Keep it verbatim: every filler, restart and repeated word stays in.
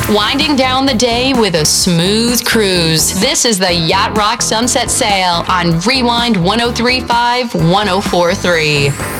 winding down the day with a smooth cruise. This is the Yacht Rock Sunset Sail on Rewind one oh three point five, one oh four point three.